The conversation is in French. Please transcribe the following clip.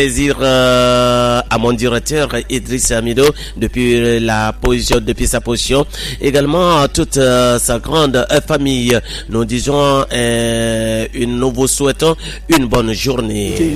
Plaisir à mon directeur Idriss Amido depuis sa position, également à toute sa grande famille. Nous disons nous vous souhaitons une bonne journée.